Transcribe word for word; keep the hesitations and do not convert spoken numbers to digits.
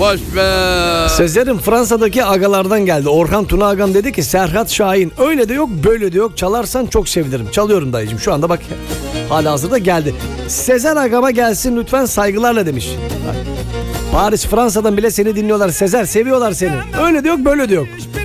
boş ver. Sezer'im Fransa'daki agalardan geldi. Orhan Tuna agam dedi ki Serhat Şahin öyle de yok böyle de yok, çalarsan çok sevinirim. Çalıyorum dayıcım şu anda bak, hala hazırda geldi. Sezer agama gelsin lütfen saygılarla demiş. Bak, Paris Fransa'dan bile seni dinliyorlar Sezer, seviyorlar seni. Öyle de yok böyle de yok.